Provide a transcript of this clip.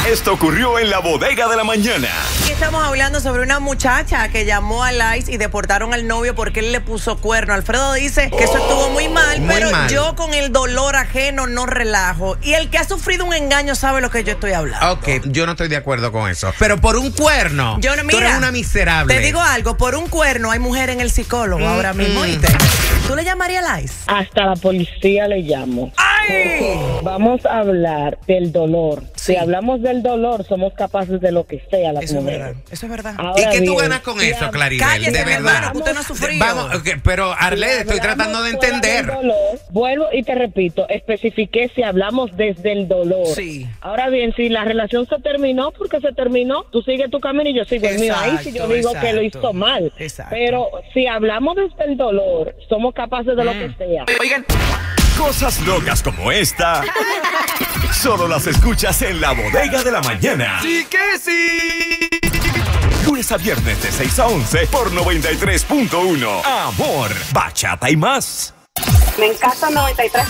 Esto ocurrió en la bodega de la mañana. Aquí estamos hablando sobre una muchacha que llamó a ICE y deportaron al novio porque él le puso cuerno. Alfredo dice que eso estuvo muy mal, pero yo con el dolor ajeno no relajo. Y el que ha sufrido un engaño sabe lo que yo estoy hablando. Ok, yo no estoy de acuerdo con eso. Pero por un cuerno, yo no, mira, tú eres una miserable. Te digo algo, por un cuerno hay mujer en el psicólogo ahora mismo, ¿oíste? ¿Tú le llamarías a ICE? Hasta la policía le llamo. ¡Ay! Vamos a hablar del dolor. Sí. Si hablamos del dolor, somos capaces de lo que sea las Eso mujeres. es verdad. Eso es verdad. Ahora ¿Y qué tú bien, ganas con eso, Claribel? Cállese, de mi verdad. hermano, usted no ha sufrido. Vamos, pero Arlette, estoy tratando de entender. Dolor, vuelvo y te repito, especifiqué si hablamos desde el dolor. Sí. Ahora bien, si la relación se terminó porque se terminó, tú sigues tu camino y yo sigo el mío. Ahí si yo digo que lo hizo mal. Exacto. Pero si hablamos desde el dolor, somos capaces de lo que sea. Oigan, cosas locas como esta solo las escuchas en la bodega de la mañana. ¡Sí que sí! Lunes a viernes de 6 a 11 por 93.1. Amor, bachata y más. Me encanta 93.